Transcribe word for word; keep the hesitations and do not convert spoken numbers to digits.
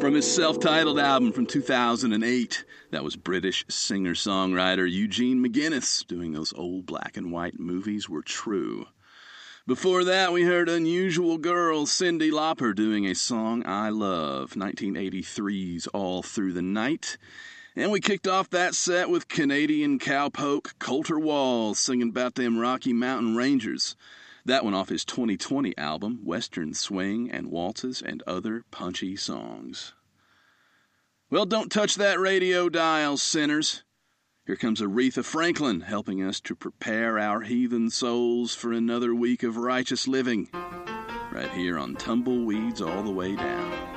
From his self-titled album from two thousand eight, that was British singer-songwriter Eugene McGuinness doing those old black and white movies were true. Before that, we heard Unusual Girl Cyndi Lauper doing a song I love, nineteen eighty-three's All Through the Night. And we kicked off that set with Canadian cowpoke Colter Wall singing about them Rocky Mountain Rangers. That one off his twenty twenty album, Western Swing and Waltzes and Other Punchy Songs. Well, don't touch that radio dial, sinners. Here comes Aretha Franklin helping us to prepare our heathen souls for another week of righteous living. Right here on Tumbleweeds All the Way Down.